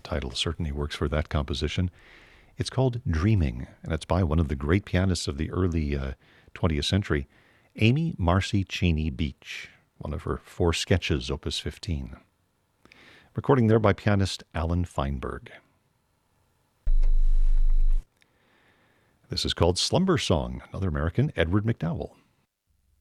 title certainly works for that composition. It's called Dreaming, and it's by one of the great pianists of the early 20th century, Amy Marcy Cheney Beach, one of her four sketches, Opus 15. Recording there by pianist Alan Feinberg. This is called Slumber Song, another American, Edward McDowell.